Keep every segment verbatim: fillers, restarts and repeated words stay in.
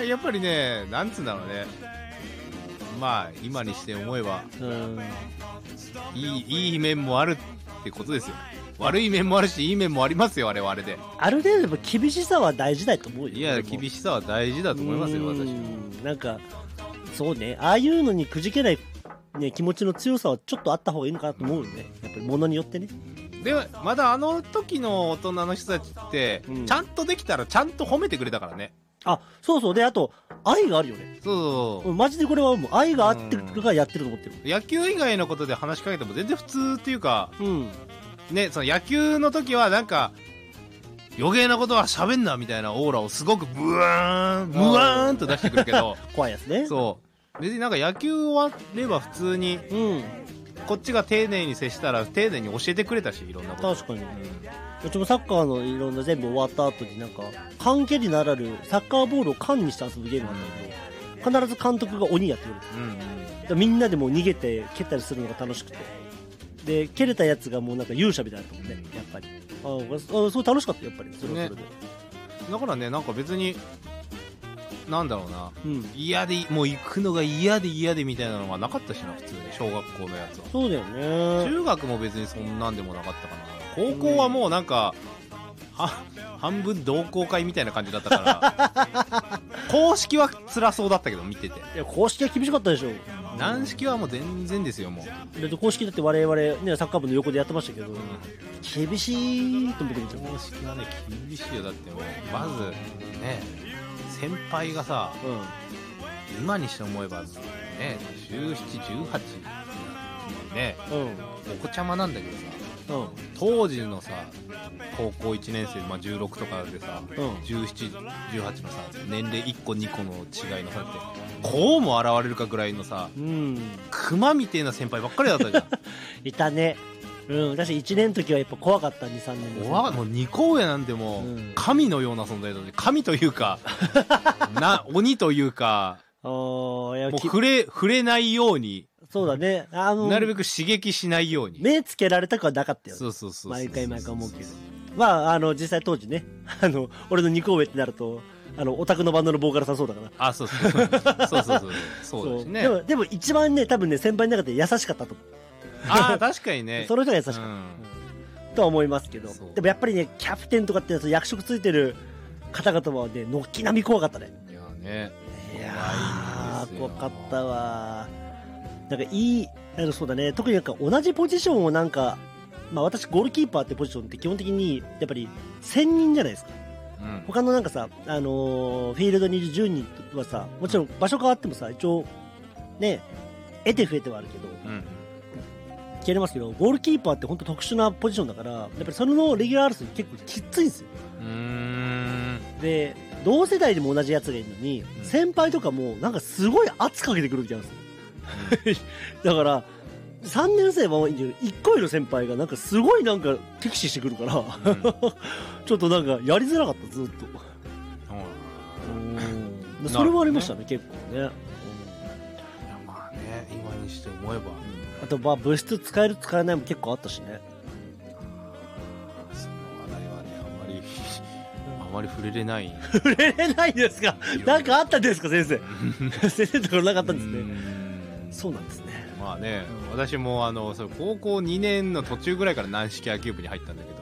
やっぱりね、なんつうんだろうね、まあ今にして思えば、うん、いいいい面もあるってことですよ。悪い面もあるしいい面もありますよ。あれはあれである程度厳しさは大事だと思うよ。 いや厳しさは大事だと思いますよ。私なんかそうね、ああいうのにくじけない、ね、気持ちの強さはちょっとあった方がいいのかなと思うよね。やっぱり物によってね。 でまだあの時の大人の人たちって、うん、ちゃんとできたらちゃんと褒めてくれたからね。 あ、そうそう。であと愛があるよね。 そうそうそう、 マジでこれはもう愛があってるからやってると思ってる、 うん、野球以外のことで話しかけても全然普通っていうか、うんね、その野球の時はなんか余計なことは喋んなみたいなオーラをすごくブワーンブワーンと出してくるけど怖いやつね。 そう別になんか野球終われば普通に、うん、こっちが丁寧に接したら丁寧に教えてくれたし、いろんなこと。 確かに、うん、うちもサッカーのいろんな全部終わった後になんか缶蹴りならぬサッカーボールを缶にして遊ぶゲームなんだけど、必ず監督が鬼やってくれる、うんうん、みんなでもう逃げて蹴ったりするのが楽しくて、で蹴れたやつがもうなんか勇者みたいなと思うね、やっぱり。ああ、そう楽しかったやっぱり。それはそれで、ね、 だからね、なんか別になんだろうな、うん、嫌でもう行くのが嫌で嫌でみたいなのがなかったしな、普通に小学校のやつは。 そうだよね。 中学も別にそんなんでもなかったかな。高校はもうなんか、うん、は半分同好会みたいな感じだったから公式は辛そうだったけど見てて。 いや公式は厳しかったでしょ。 軟式はもう全然ですよ。もうだって公式だって我々、ね、サッカー部の横でやってましたけど、うん、厳しいと思って見て公式はね厳しいよ。だってもうまずね先輩がさ、うん、今にして思えばねじゅうなな、じゅうはちね、うん、お子ちゃまなんだけどさ、うん、当時のさ高校いちねん生、まあ、じゅうろくとかでさ、うん、じゅうなな、じゅうはちのさ年齢いっこにこの違いのさってこうも現れるかぐらいのさ、うん、クマみてえな先輩ばっかりだったじゃんいたね。うん、私いちねんの時はやっぱ怖かった。に、さんねんのもうにこ上なんてもう、うん、神のような存在だね。神というかな鬼というかもう触れ触れないように。 そうだね、あのなるべく刺激しないように目つけられたくはなかったよ。 そうそうそうそう、 毎回毎回思うけど、まああの実際当時ね、あの俺のにこ上ってなるとあのオタクのバンドのボーカルさんそうだから。 あ、そうそうそうそうそうそうそうだしね。 でもでも一番ね多分ね先輩の中で優しかったと思う。 ああ確かにねその人が優しかった、うん、とは思いますけど、でもやっぱりねキャプテンとかって役職ついてる方々はね軒並み怖かったね。 いやね、 いやー怖かったわ。なんかいいあのそうだね、特になんか同じポジションをなんか、まあ私ゴールキーパーってポジションって基本的にやっぱり専任じゃないですか、うん、他のなんかさ、あのー、フィールドにいるじゅうにんはさもちろん場所変わってもさ一応ね得て増えてはあるけど、うん消えれますけど、ゴールキーパーって本当特殊なポジションだからやっぱりそのレギュラー争い結構きついんですよ。うーんで同世代でも同じやつがいるのに、うん、先輩とかもなんかすごい圧かけてくる時あるんですよ、うん、だからさんねん生はいいんだけどいっこ上の先輩がなんかすごいなんか敵視してくるから、うん、ちょっとなんかやりづらかったずっと、うん、それはありましたね、結構ね、うん、いやまあね今にして思えば、 あとまあ物質使える使えないも結構あったしね。 その話題はねあんまりあまり触れれない触れれないですか。なんかあったんですか先生先生のところなかったんですね。そうなんですね。 まあね、うん、私もあのそれ高校にねんの途中ぐらいから軟式野球部に入ったんだけど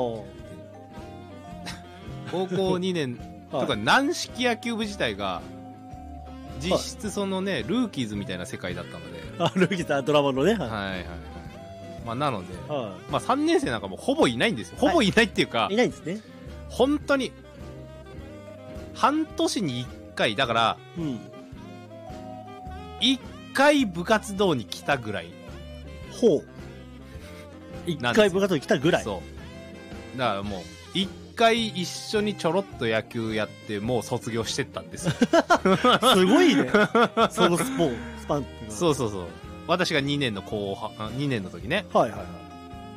高校にねんとか軟式野球部自体が実質そのね、はい、ルーキーズみたいな世界だったので、 あルーキーズドラマのね、はい、 はいはいはい、まあなので、はい、まあさんねん生なんかもほぼいないんですよ。ほぼいないっていうか、 はい、いないんですね。 本当に半年にいっかいだから、うん、いっかい部活動に来たぐらい。 ほう。いっかい部活動に来たぐらい。 そうだからもういっかい一緒にちょろっと野球やってもう卒業してったんですよすごいねそのスポースパンっていうのは。 そうそうそう、私がにねんの後半にねんの時ね。 はいはいはい。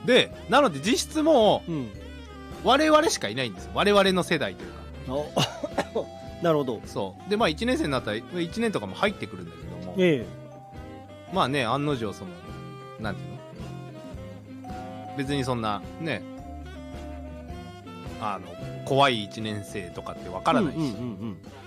でなので実質もう、うん、我々しかいないんですよ。我々の世代というかなるほど。 そうでまあいちねん生になったらいちねんとかも入ってくるんだけども、ええ、まあね案の定そのなんていうの別にそんなねあの怖いいちねん生とかってわからないし、うんうんうんうん、